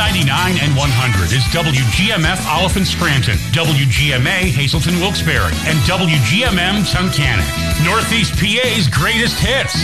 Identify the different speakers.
Speaker 1: 99 and 100 is WGMF Oliphant Scranton, WGMA Hazelton Wilkes-Barre, and WGMM Tunkhannock. Northeast PA's greatest hits.